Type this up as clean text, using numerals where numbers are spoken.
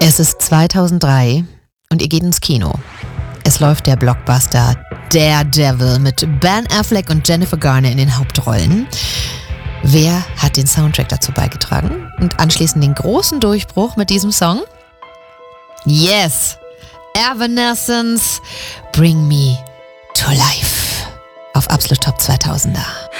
Es ist 2003 und ihr geht ins Kino. Es läuft der Blockbuster Daredevil mit Ben Affleck und Jennifer Garner in den Hauptrollen. Wer hat den Soundtrack dazu beigetragen? Und anschließend den großen Durchbruch mit diesem Song? Yes! Evanescence, Bring Me to Life. Auf Absolut Top 2000er.